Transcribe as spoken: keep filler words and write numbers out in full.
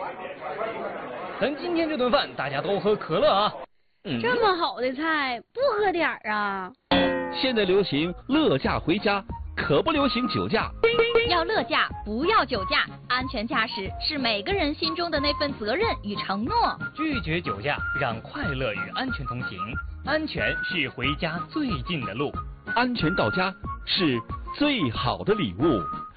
咱今天这顿饭大家都喝可乐啊。 嗯、这么好的菜，不喝点儿啊？ 现在流行乐驾回家，可不流行酒驾。 要乐驾，不要酒驾。安全驾驶是每个人心中的那份责任与承诺。 拒绝酒驾，让快乐与安全同行。安全是回家最近的路， 安全到家是最好的礼物。